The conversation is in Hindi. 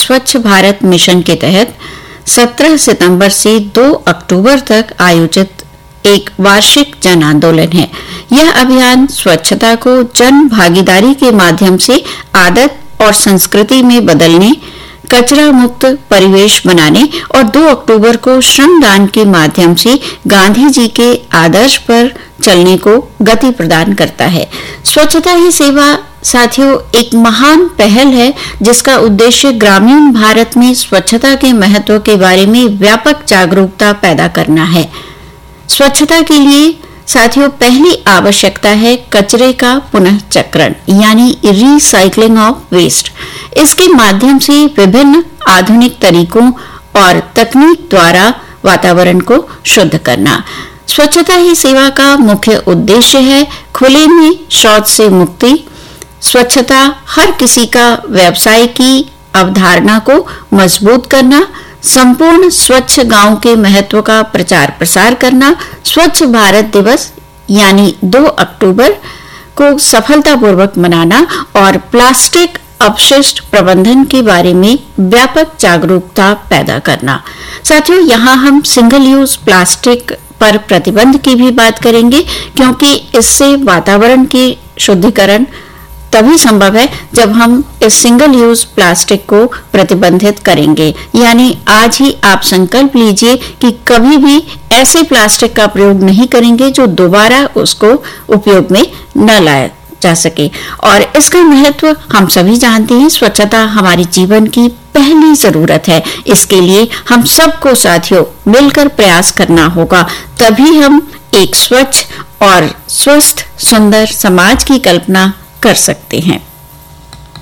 स्वच्छ भारत मिशन के तहत 17 सितंबर से 2 अक्टूबर तक आयोजित एक वार्षिक जन आंदोलन है। यह अभियान स्वच्छता को जन भागीदारी के माध्यम से आदत और संस्कृति में बदलने, कचरा मुक्त परिवेश बनाने और 2 अक्टूबर को श्रमदान के माध्यम से गांधी जी के आदर्श पर चलने को गति प्रदान करता है। स्वच्छता ही सेवा साथियों एक महान पहल है जिसका उद्देश्य ग्रामीण भारत में स्वच्छता के महत्व के बारे में व्यापक जागरूकता पैदा करना है। स्वच्छता के लिए साथियों पहली आवश्यकता है कचरे का पुनः चक्रण यानी रिसाइकलिंग ऑफ वेस्ट। इसके माध्यम से विभिन्न आधुनिक तरीकों और तकनीक द्वारा वातावरण को शुद्ध करना। स्वच्छता ही सेवा का मुख्य उद्देश्य है खुले में शौच से मुक्ति, स्वच्छता हर किसी का व्यवसाय की अवधारणा को मजबूत करना, संपूर्ण स्वच्छ गांव के महत्व का प्रचार प्रसार करना, स्वच्छ भारत दिवस यानी 2 अक्टूबर को सफलतापूर्वक मनाना और प्लास्टिक अपशिष्ट प्रबंधन के बारे में व्यापक जागरूकता पैदा करना। साथियों, यहाँ हम सिंगल यूज प्लास्टिक पर प्रतिबंध की भी बात करेंगे क्योंकि इससे वातावरण की शुद्धिकरण तभी संभव है जब हम इस सिंगल यूज प्लास्टिक को प्रतिबंधित करेंगे। यानी आज ही आप संकल्प लीजिए कि कभी भी ऐसे प्लास्टिक का प्रयोग नहीं करेंगे जो दोबारा उसको उपयोग में न लाया जा सके। और इसका महत्व हम सभी जानते हैं। स्वच्छता हमारे जीवन की पहली जरूरत है। इसके लिए हम सबको साथियों मिलकर प्रयास करना होगा, तभी हम एक स्वच्छ और स्वस्थ सुंदर समाज की कल्पना कर सकते हैं।